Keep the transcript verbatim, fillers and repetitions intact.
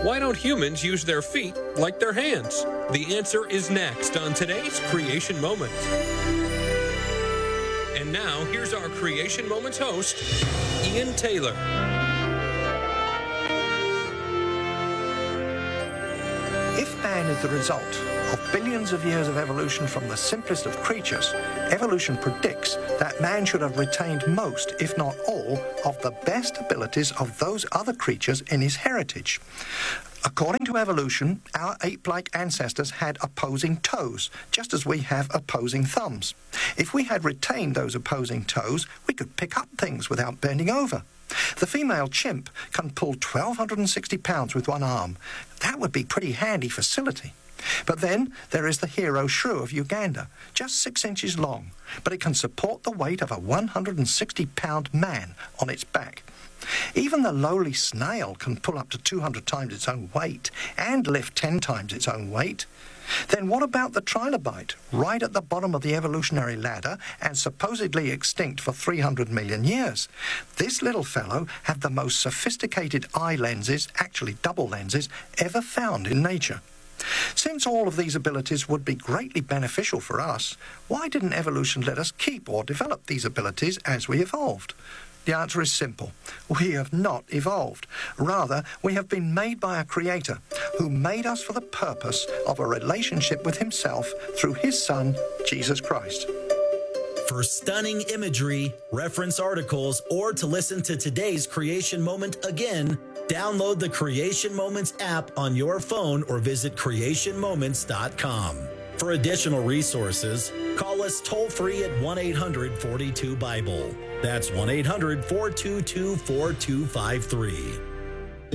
Why don't humans use their feet like their hands? The answer is next on today's Creation Moment. And now, here's our Creation Moments host, Ian Taylor. If man is the result of billions of years of evolution from the simplest of creatures, evolution predicts that man should have retained most, if not all, of the best abilities of those other creatures in his heritage. According to evolution, our ape-like ancestors had opposing toes, just as we have opposing thumbs. If we had retained those opposing toes, we could pick up things without bending over. The female chimp can pull one thousand two hundred sixty pounds with one arm. That would be pretty handy facility. But then there is the hero shrew of Uganda, just six inches long, but it can support the weight of a one hundred sixty pound man on its back. Even the lowly snail can pull up to two hundred times its own weight and lift ten times its own weight. Then what about the trilobite, right at the bottom of the evolutionary ladder and supposedly extinct for three hundred million years? This little fellow had the most sophisticated eye lenses, actually double lenses, ever found in nature. Since all of these abilities would be greatly beneficial for us, why didn't evolution let us keep or develop these abilities as we evolved? The answer is simple. We have not evolved. Rather, we have been made by a creator who made us for the purpose of a relationship with himself through his Son, Jesus Christ. For stunning imagery, reference articles, or to listen to today's Creation Moment again, download the Creation Moments app on your phone or visit creation moments dot com. For additional resources, call us toll-free at one eight hundred four two Bible. That's one eight hundred four two two four two five three.